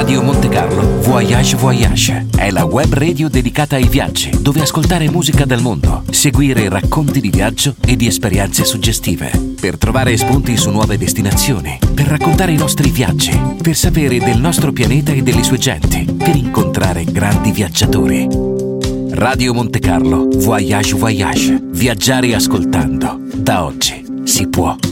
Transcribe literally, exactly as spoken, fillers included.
Radio Monte Carlo Voyage Voyage è la web radio dedicata ai viaggi, dove ascoltare musica dal mondo, seguire racconti di viaggio e di esperienze suggestive, per trovare spunti su nuove destinazioni, per raccontare i nostri viaggi, per sapere del nostro pianeta e delle sue genti, per incontrare grandi viaggiatori. Radio Monte Carlo Voyage Voyage. Viaggiare ascoltando. Da oggi si può.